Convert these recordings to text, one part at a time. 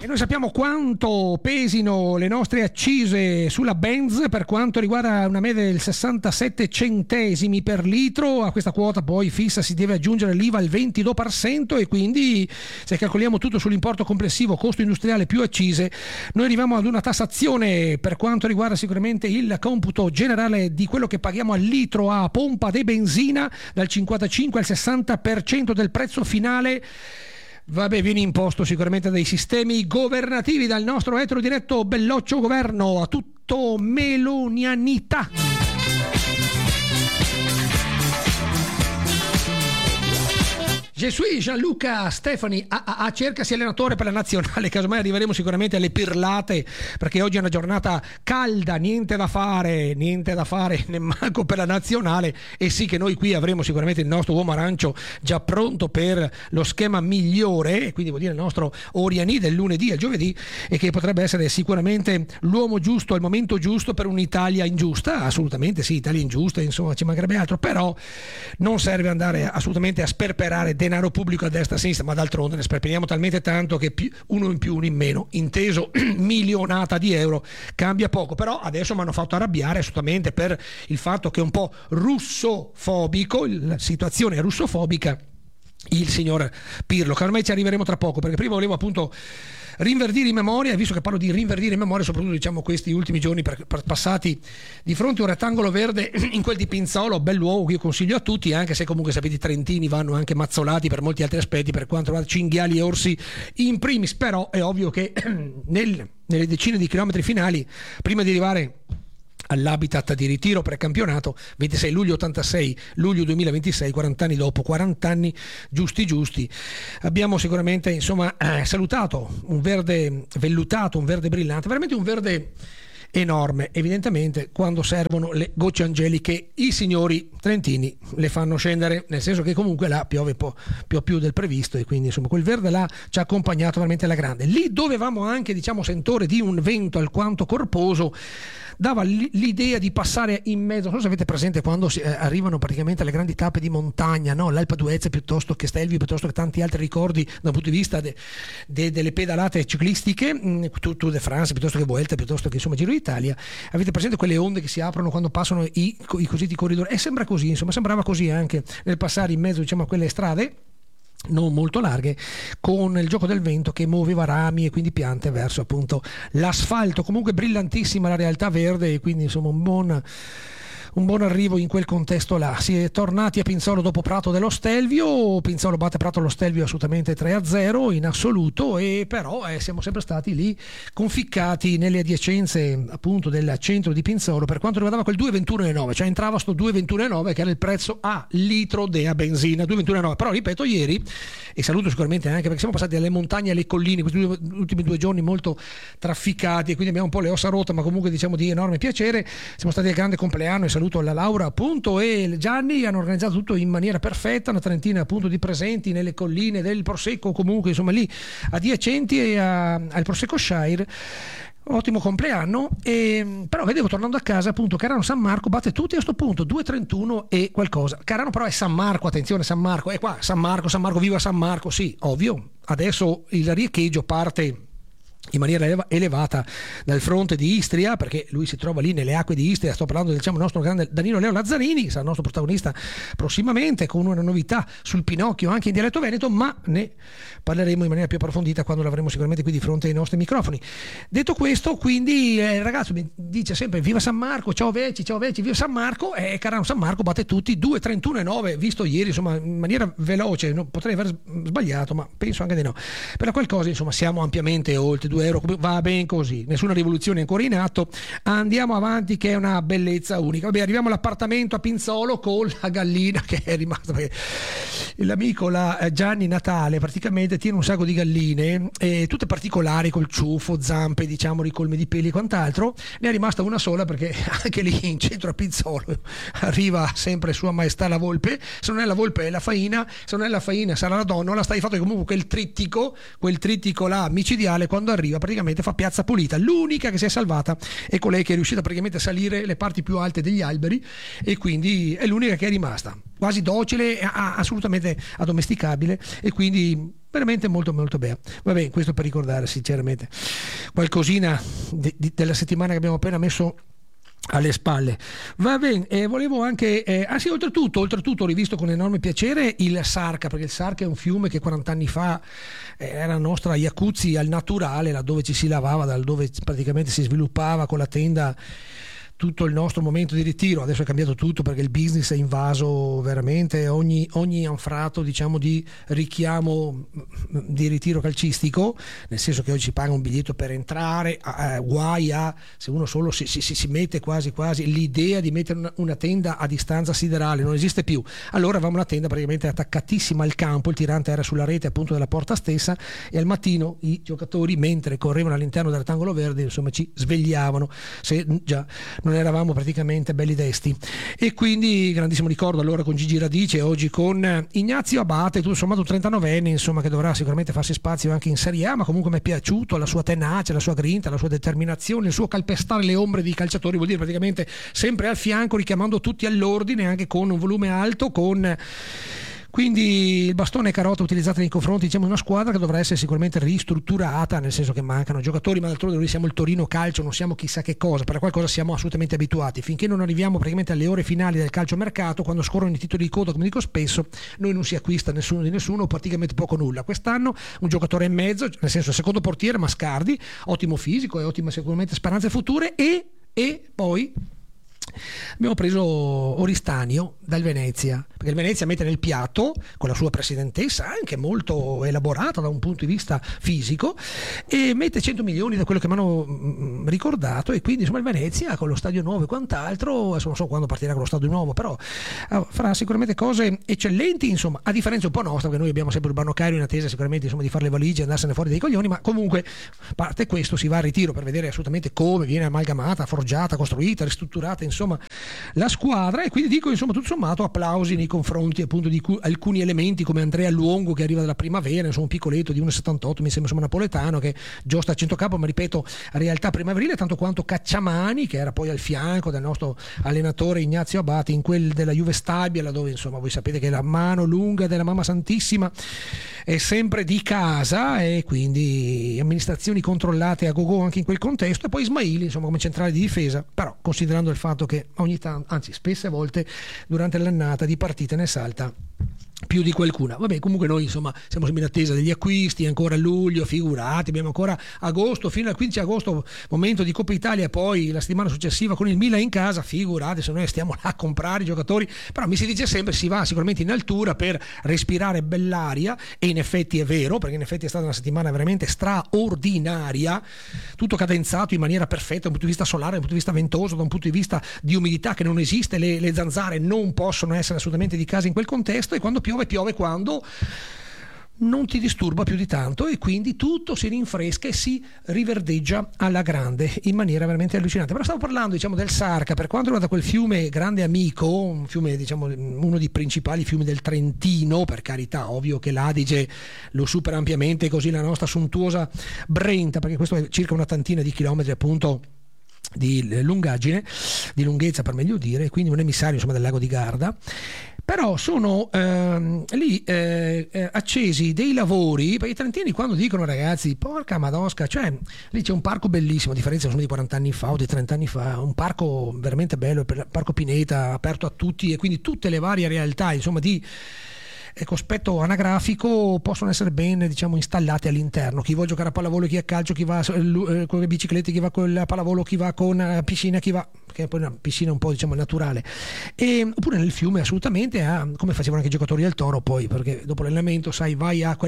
noi sappiamo quanto pesino le nostre accise sulla Benz per quanto riguarda una media del 67 centesimi per litro. A questa quota poi fissa si deve aggiungere l'IVA al 22% e quindi se calcoliamo tutto sull'importo complessivo, costo industriale più accise, noi arriviamo ad una tassazione per quanto riguarda sicuramente il computo generale di quello che paghiamo al litro a pompa di benzina dal 55 al 60% del prezzo finale. Vabbè, viene imposto sicuramente dai sistemi governativi, dal nostro eterodiretto belloccio governo, a tutto melonianità. Je suis Gianluca Stefani, cercasi allenatore per la nazionale, casomai arriveremo sicuramente alle pirlate, perché oggi è una giornata calda, niente da fare nemmeno per la nazionale, e sì che noi qui avremo sicuramente il nostro uomo arancio già pronto per lo schema migliore, e quindi vuol dire il nostro Oriani del lunedì al giovedì, e che potrebbe essere sicuramente l'uomo giusto al momento giusto per un'Italia ingiusta. Assolutamente sì, Italia ingiusta, insomma, ci mancherebbe altro, però non serve andare assolutamente a sperperare denaro pubblico a destra e a sinistra, ma d'altronde ne sperperiamo talmente tanto che uno in più, uno in meno, inteso milionata di euro, cambia poco. Però adesso mi hanno fatto arrabbiare assolutamente per il fatto che è un po' russofobico, la situazione è russofobica, il signor Pirlo, che ormai ci arriveremo tra poco, perché prima volevo appunto rinverdire in memoria, e visto che parlo di rinverdire in memoria, soprattutto diciamo questi ultimi giorni passati di fronte a un rettangolo verde in quel di Pinzolo, bel luogo che io consiglio a tutti, anche se comunque sapete i trentini vanno anche mazzolati per molti altri aspetti per quanto riguarda cinghiali e orsi in primis, però è ovvio che nelle decine di chilometri finali, prima di arrivare all'habitat di ritiro precampionato, 26 luglio 86, luglio 2026, 40 anni dopo, 40 anni giusti, abbiamo sicuramente insomma salutato un verde vellutato, un verde brillante, veramente un verde enorme. Evidentemente quando servono le gocce angeliche i signori trentini le fanno scendere, nel senso che comunque là piove più del previsto, e quindi insomma quel verde là ci ha accompagnato veramente alla grande. Lì dovevamo anche diciamo sentore di un vento alquanto corposo, dava l'idea di passare in mezzo, non so se avete presente quando arrivano praticamente alle grandi tappe di montagna, no? L'Alpe d'Huez piuttosto che Stelvio, piuttosto che tanti altri ricordi dal punto di vista delle pedalate ciclistiche, Tour de France piuttosto che Vuelta, piuttosto che insomma Giro d'Italia. Avete presente quelle onde che si aprono quando passano i cosiddetti corridori? E sembra così, insomma, sembrava così anche nel passare in mezzo diciamo a quelle strade non molto larghe, con il gioco del vento che muoveva rami e quindi piante verso appunto l'asfalto. Comunque brillantissima la realtà verde, e quindi insomma un buon arrivo in quel contesto là. Si è tornati a Pinzolo dopo Prato dello Stelvio. Pinzolo batte Prato dello Stelvio assolutamente 3-0 in assoluto, e però siamo sempre stati lì conficcati nelle adiacenze appunto del centro di Pinzolo per quanto riguardava quel 2,21,9, cioè entrava sto 2,21,9 che era il prezzo a litro della benzina, 2,21,9. Però ripeto, ieri, e saluto sicuramente anche perché siamo passati dalle montagne alle colline questi ultimi 2 giorni molto trafficati, e quindi abbiamo un po' le ossa rotte, ma comunque diciamo di enorme piacere. Siamo stati al grande compleanno, e saluto alla Laura appunto e Gianni, hanno organizzato tutto in maniera perfetta, una trentina appunto di presenti nelle colline del Prosecco, comunque insomma lì adiacenti al Prosecco Shire. Ottimo compleanno. Però vedevo tornando a casa appunto Carano San Marco batte tutti a sto punto 2,31 e qualcosa. Carano però è San Marco, attenzione, San Marco è qua, San Marco, viva San Marco, sì, ovvio. Adesso il riecheggiò parte in maniera elevata dal fronte di Istria, perché lui si trova lì nelle acque di Istria. Sto parlando diciamo del nostro grande Danilo Leo Lazzarini, che sarà il nostro protagonista prossimamente con una novità sul Pinocchio anche in dialetto veneto, ma ne parleremo in maniera più approfondita quando l'avremo sicuramente qui di fronte ai nostri microfoni. Detto questo, quindi il ragazzo mi dice sempre viva San Marco, ciao Vecchi, viva San Marco, e Carano San Marco batte tutti 2,31,9 visto ieri insomma in maniera veloce. Non potrei aver sbagliato, ma penso anche di no. Per qualcosa insomma siamo ampiamente oltre 2 euro, va ben così, nessuna rivoluzione ancora in atto, andiamo avanti che è una bellezza unica. Vabbè, arriviamo all'appartamento a Pinzolo con la gallina che è rimasta, perché l'amico Gianni Natale praticamente tiene un sacco di galline, tutte particolari col ciuffo, zampe, diciamo ricolme di peli e quant'altro. Ne è rimasta una sola perché anche lì in centro a Pinzolo arriva sempre Sua Maestà la Volpe, se non è la Volpe è la Faina, se non è la Faina sarà la Donnola. Sta di fatto che comunque quel trittico là micidiale quando arriva praticamente fa piazza pulita. L'unica che si è salvata è colei che è riuscita praticamente a salire le parti più alte degli alberi, e quindi è l'unica che è rimasta quasi docile, assolutamente addomesticabile, e quindi veramente molto molto bene. Vabbè, questo per ricordare sinceramente qualcosina della settimana che abbiamo appena messo alle spalle. Va bene, volevo anche sì, oltretutto ho rivisto con enorme piacere il Sarca, perché il Sarca è un fiume che 40 anni fa era la nostra jacuzzi al naturale, laddove ci si lavava, da dove praticamente si sviluppava con la tenda tutto il nostro momento di ritiro. Adesso è cambiato tutto perché il business è invaso veramente ogni anfratto, diciamo, di richiamo di ritiro calcistico, nel senso che oggi si paga un biglietto per entrare, guai a se uno solo si mette quasi l'idea di mettere una tenda a distanza siderale, non esiste più. Allora avevamo una tenda praticamente attaccatissima al campo, il tirante era sulla rete appunto della porta stessa, e al mattino i giocatori, mentre correvano all'interno del rettangolo verde, insomma ci svegliavano se già non eravamo praticamente belli desti. E quindi grandissimo ricordo allora con Gigi Radice, oggi con Ignazio Abate, tutto sommato 39enne, insomma, che dovrà sicuramente farsi spazio anche in Serie A, ma comunque mi è piaciuto la sua tenacia, la sua grinta, la sua determinazione, il suo calpestare le ombre di calciatori, vuol dire praticamente sempre al fianco, richiamando tutti all'ordine, anche con un volume alto, quindi il bastone carota utilizzato nei confronti, diciamo, di una squadra che dovrà essere sicuramente ristrutturata, nel senso che mancano giocatori, ma d'altronde noi siamo il Torino Calcio, non siamo chissà che cosa, per qualcosa siamo assolutamente abituati. Finché non arriviamo praticamente alle ore finali del calciomercato, quando scorrono i titoli di coda, come dico spesso, noi non si acquista nessuno di nessuno, praticamente poco o nulla. Quest'anno un giocatore e mezzo, nel senso il secondo portiere Mascardi, ottimo fisico e ottime sicuramente speranze future, e poi abbiamo preso Oristanio dal Venezia, perché il Venezia mette nel piatto, con la sua presidentessa anche molto elaborata da un punto di vista fisico, e mette 100 milioni da quello che mi hanno ricordato, e quindi insomma il Venezia con lo stadio nuovo e quant'altro, adesso non so quando partirà con lo stadio nuovo, però farà sicuramente cose eccellenti, insomma, a differenza un po' nostra, perché noi abbiamo sempre Urbano Cairo in attesa sicuramente, insomma, di fare le valigie e andarsene fuori dai coglioni, ma comunque a parte questo si va al ritiro per vedere assolutamente come viene amalgamata, forgiata, costruita, ristrutturata, insomma, la squadra. E quindi dico, insomma, tutto sommato applausi nei confronti appunto di alcuni elementi come Andrea Luongo, che arriva dalla Primavera, insomma un piccoletto di 1,78 mi sembra, insomma, napoletano, che giosta a centrocampo, ma ripeto realtà primaverile, tanto quanto Cacciamani, che era poi al fianco del nostro allenatore Ignazio Abate in quel della Juve Stabia, dove insomma voi sapete che la mano lunga della Mamma Santissima è sempre di casa, e quindi amministrazioni controllate a gogo anche in quel contesto. E poi Ismaili, insomma, come centrale di difesa, però considerando il fatto che ogni tanto, anzi spesse volte durante l'annata di partite ne salta più di qualcuna. Vabbè, comunque noi insomma siamo in attesa degli acquisti, ancora a luglio, figurati, abbiamo ancora agosto, fino al 15 agosto, momento di Coppa Italia, poi la settimana successiva con il Milan in casa, figurati se noi stiamo là a comprare i giocatori. Però mi si dice sempre si va sicuramente in altura per respirare bell'aria, e in effetti è vero, perché in effetti è stata una settimana veramente straordinaria, tutto cadenzato in maniera perfetta da un punto di vista solare, da un punto di vista ventoso, da un punto di vista di umidità che non esiste, le zanzare non possono essere assolutamente di casa in quel contesto, e quando piove quando non ti disturba più di tanto, e quindi tutto si rinfresca e si riverdeggia alla grande in maniera veramente allucinante. Però stavo parlando, diciamo, del Sarca, per quanto riguarda quel fiume grande amico, un fiume, diciamo, uno dei principali fiumi del Trentino, per carità, ovvio che l'Adige lo supera ampiamente, così la nostra sontuosa Brenta, perché questo è circa una tantina di chilometri appunto di lungaggine, di lunghezza per meglio dire, quindi un emissario, insomma, del lago di Garda. Però sono lì accesi dei lavori, perché i trentini quando dicono, ragazzi, porca madosca, cioè lì c'è un parco bellissimo, a differenza insomma, di 40 anni fa o di 30 anni fa, un parco veramente bello, il Parco Pineta, aperto a tutti, e quindi tutte le varie realtà, insomma, di cospetto anagrafico possono essere ben, diciamo, installate all'interno. Chi vuole giocare a pallavolo, chi a calcio, chi va con le biciclette, chi va con la pallavolo, chi va con piscina, chi va, che è poi una piscina un po', diciamo, naturale, oppure nel fiume assolutamente, come facevano anche i giocatori del Toro, poi perché dopo l'allenamento sai vai a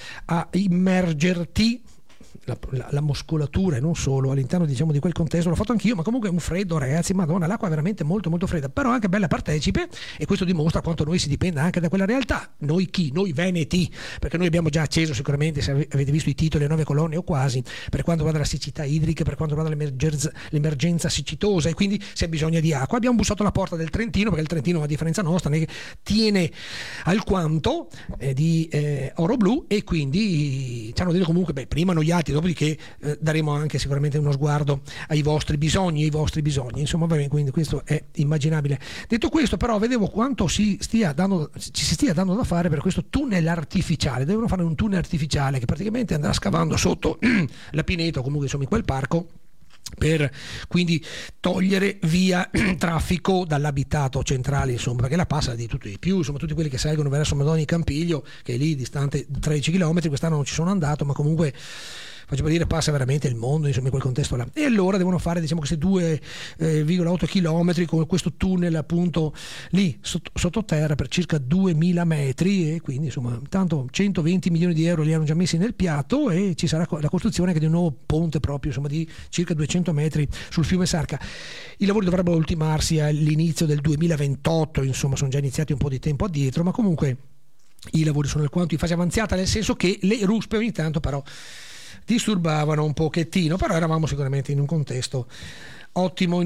immergerti la muscolatura e non solo all'interno, diciamo, di quel contesto. L'ho fatto anch'io, ma comunque è un freddo, ragazzi, madonna, l'acqua è veramente molto molto fredda, però anche bella partecipe, e questo dimostra quanto noi si dipenda anche da quella realtà. Noi veneti, perché noi abbiamo già acceso sicuramente, se avete visto i titoli, le 9 colonne o quasi, per quanto riguarda la siccità idrica, per quanto riguarda l'emergenza siccitosa, e quindi se bisogna di acqua abbiamo bussato alla porta del Trentino, perché il Trentino, a differenza nostra, ne tiene alquanto di oro blu, e quindi ci hanno detto comunque, prima noiati, dopodiché daremo anche sicuramente uno sguardo ai vostri bisogni, insomma, va bene, quindi questo è immaginabile. Detto questo, però, vedevo quanto ci si stia dando da fare per questo tunnel artificiale. Devono fare un tunnel artificiale che praticamente andrà scavando sotto la pineta, o comunque insomma in quel parco, per quindi togliere via traffico dall'abitato centrale, insomma, perché la passa di tutto e di più, insomma, tutti quelli che salgono verso Madonna di Campiglio, che è lì distante 13 km, quest'anno non ci sono andato, ma comunque faccio per dire passa veramente il mondo, insomma, in quel contesto là. E allora devono fare, diciamo, questi 2,8 km con questo tunnel appunto lì sottoterra per circa 2000 metri, e quindi insomma tanto 120 milioni di euro li hanno già messi nel piatto, e ci sarà la costruzione anche di un nuovo ponte proprio, insomma, di circa 200 metri sul fiume Sarca. I lavori dovrebbero ultimarsi all'inizio del 2028, insomma sono già iniziati un po' di tempo addietro, ma comunque i lavori sono alquanto in fase avanzata, nel senso che le ruspe ogni tanto però disturbavano un pochettino, però eravamo sicuramente in un contesto ottimo,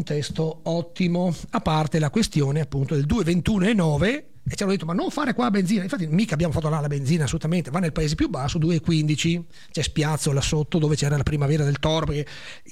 a parte la questione appunto del 2,21,9, e ci hanno detto ma non fare qua benzina, infatti mica abbiamo fatto là la benzina, assolutamente, va nel paese più basso, 2,15, c'è Spiazzo là sotto dove c'era la primavera del Toro, perché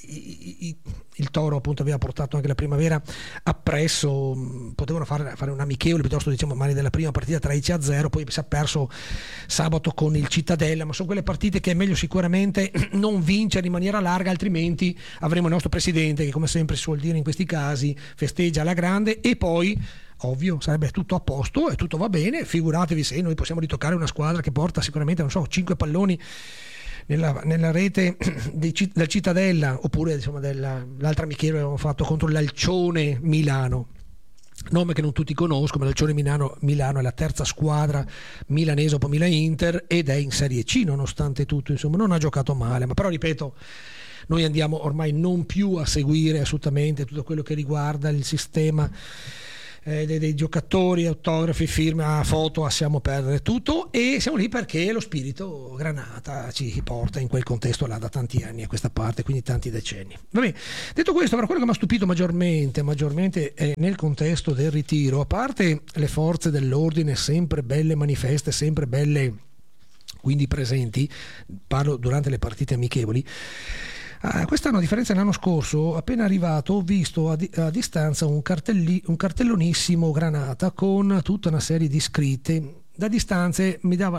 il Toro appunto aveva portato anche la primavera appresso, potevano fare un amichevole piuttosto, diciamo, magari della prima partita 3-0, poi si è perso sabato con il Cittadella, ma sono quelle partite che è meglio sicuramente non vincere in maniera larga, altrimenti avremo il nostro presidente che, come sempre si suol dire in questi casi, festeggia alla grande, e poi ovvio sarebbe tutto a posto e tutto va bene, figuratevi se noi possiamo ritoccare una squadra che porta sicuramente, non so, 5 palloni nella rete del Cittadella, oppure insomma l'altra amichevole che abbiamo fatto contro l'Alcione Milano, nome che non tutti conoscono, ma l'Alcione Milano è la terza squadra milanese dopo Milan Inter, ed è in Serie C nonostante tutto, insomma non ha giocato male, ma però ripeto, noi andiamo ormai non più a seguire assolutamente tutto quello che riguarda il sistema dei giocatori, autografi, firme, foto, lasciamo perdere tutto, e siamo lì perché lo spirito Granata ci porta in quel contesto là da tanti anni a questa parte, quindi tanti decenni. Vabbè, detto questo, però quello che mi ha stupito maggiormente è nel contesto del ritiro, a parte le forze dell'ordine sempre belle manifeste, sempre belle quindi presenti, parlo durante le partite amichevoli. Quest'anno, a differenza dell'anno scorso, appena arrivato ho visto a distanza un cartellonissimo Granata con tutta una serie di scritte. Da distanze mi dava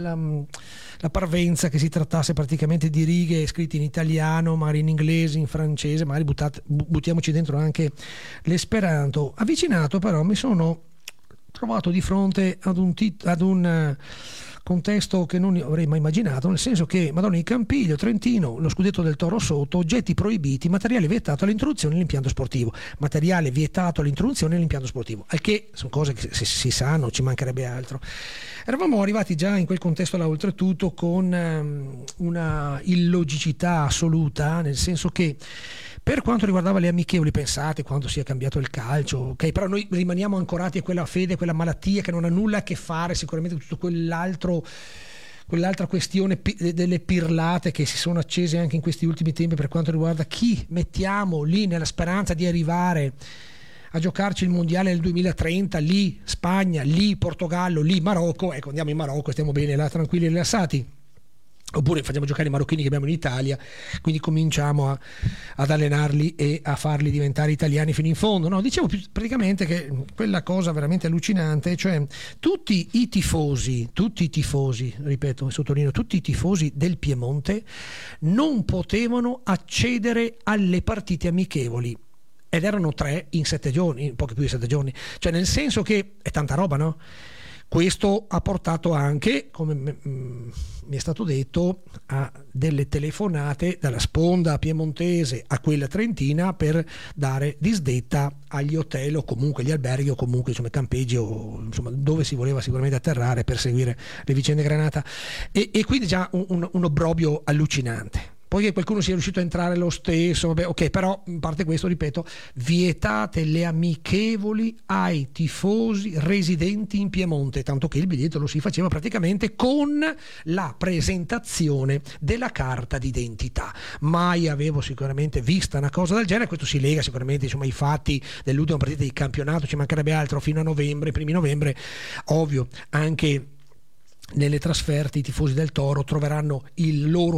la parvenza che si trattasse praticamente di righe scritte in italiano, magari in inglese, in francese, magari buttiamoci dentro anche l'esperanto. Avvicinato però mi sono trovato di fronte ad un contesto che non avrei mai immaginato, nel senso che Madonna di Campiglio, Trentino, lo scudetto del Toro sotto, oggetti proibiti, materiale vietato all'introduzione nell'impianto sportivo, materiale vietato all'introduzione nell'impianto sportivo, al che sono cose che si sanno, ci mancherebbe altro. Eravamo arrivati già in quel contesto là, oltretutto con una illogicità assoluta, nel senso che per quanto riguardava le amichevoli, pensate quando sia cambiato il calcio, ok, però noi rimaniamo ancorati a quella fede, quella malattia che non ha nulla a che fare sicuramente con tutto quell'altra questione delle pirlate che si sono accese anche in questi ultimi tempi per quanto riguarda chi mettiamo lì nella speranza di arrivare a giocarci il mondiale nel 2030, lì Spagna, lì Portogallo, lì Marocco, ecco, andiamo in Marocco, stiamo bene là, tranquilli e rilassati. Oppure facciamo giocare i marocchini che abbiamo in Italia, quindi cominciamo ad allenarli e a farli diventare italiani fino in fondo. No, dicevo praticamente che quella cosa veramente allucinante, cioè tutti i tifosi, ripeto, sottolineo, tutti i tifosi del Piemonte non potevano accedere alle partite amichevoli. Ed erano 3 in 7 giorni, poco più di 7 giorni. Cioè, nel senso che è tanta roba, no? Questo ha portato anche, come mi è stato detto, a delle telefonate dalla sponda piemontese a quella trentina per dare disdetta agli hotel o comunque agli alberghi o comunque insomma campeggi o insomma dove si voleva sicuramente atterrare per seguire le vicende Granata, e quindi già un obbrobio allucinante. Poi che qualcuno sia riuscito a entrare lo stesso, vabbè, ok, però a parte questo, ripeto, vietate le amichevoli ai tifosi residenti in Piemonte, tanto che il biglietto lo si faceva praticamente con la presentazione della carta d'identità. Mai avevo sicuramente vista una cosa del genere. Questo si lega sicuramente insomma ai fatti dell'ultima partita di campionato, ci mancherebbe altro, fino a novembre, primi novembre, ovvio, anche nelle trasferte i tifosi del Toro troveranno il loro settore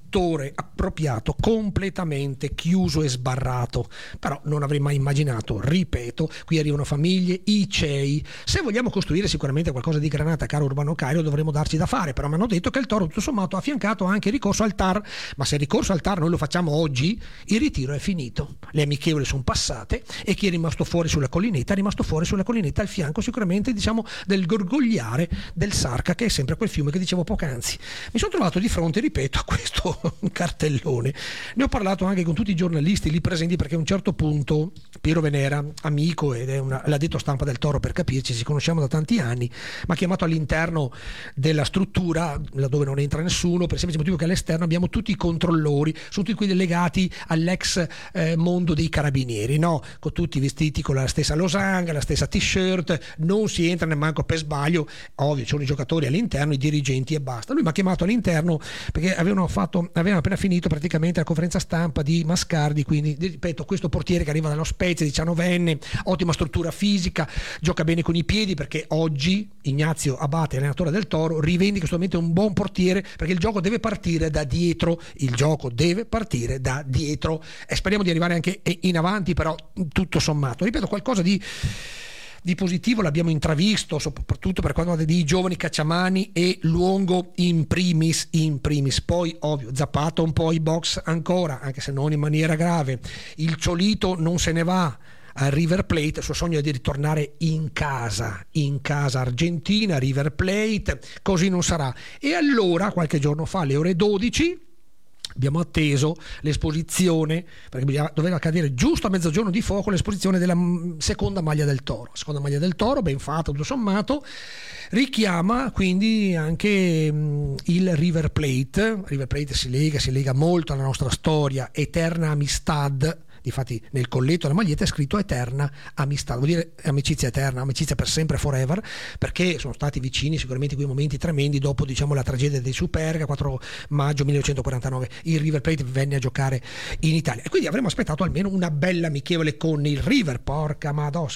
settore appropriato completamente chiuso e sbarrato. Però non avrei mai immaginato, ripeto, qui arrivano famiglie, i CEI. Se vogliamo costruire sicuramente qualcosa di granata, caro Urbano Cairo, dovremo darci da fare, però mi hanno detto che il Toro tutto sommato ha affiancato anche il ricorso al TAR, ma se il ricorso al TAR noi lo facciamo oggi, il ritiro è finito, le amichevoli sono passate e chi è rimasto fuori sulla collinetta è rimasto fuori sulla collinetta al fianco sicuramente, diciamo, del gorgogliare del Sarca, che è sempre quel fiume che dicevo poc'anzi. Mi sono trovato di fronte, ripeto, a questo cartellone. Ne ho parlato anche con tutti i giornalisti lì presenti, perché a un certo punto Piero Venera, amico ed è l'addetto stampa del Toro, per capirci, ci conosciamo da tanti anni, mi ha chiamato all'interno della struttura laddove non entra nessuno, per il semplice motivo che all'esterno abbiamo tutti i controllori, sono tutti quelli legati all'ex mondo dei carabinieri, no? Con tutti vestiti con la stessa losanga, la stessa t-shirt, non si entra neanche per sbaglio, ovvio ci sono i giocatori all'interno, i dirigenti e basta. Lui mi ha chiamato all'interno perché avevano appena finito praticamente la conferenza stampa di Mascardi, quindi ripeto, questo portiere che arriva dallo Spezia, 19enne, ottima struttura fisica, gioca bene con i piedi, perché oggi Ignazio Abate, allenatore del Toro, rivendica solamente un buon portiere, perché il gioco deve partire da dietro, e speriamo di arrivare anche in avanti, però tutto sommato, ripeto, qualcosa di positivo l'abbiamo intravisto, soprattutto per quanto riguarda i giovani Cacciamani e Luongo in primis. Poi ovvio Zappato un po' i box ancora, anche se non in maniera grave. Il Ciolito non se ne va a River Plate, il suo sogno è di ritornare in casa argentina, River Plate, così non sarà. E allora qualche giorno fa, alle ore 12, abbiamo atteso l'esposizione, perché doveva cadere giusto a mezzogiorno di fuoco, l'esposizione della seconda maglia del Toro. Seconda maglia del Toro, ben fatta tutto sommato, richiama quindi anche il River Plate. River Plate si lega molto alla nostra storia, eterna amistad. Difatti nel colletto della maglietta è scritto Eterna Amistà, vuol dire amicizia eterna, amicizia per sempre, forever, perché sono stati vicini sicuramente quei momenti tremendi dopo, diciamo, la tragedia dei Superga, 4 maggio 1949 il River Plate venne a giocare in Italia, e quindi avremmo aspettato almeno una bella amichevole con il River, porca mados,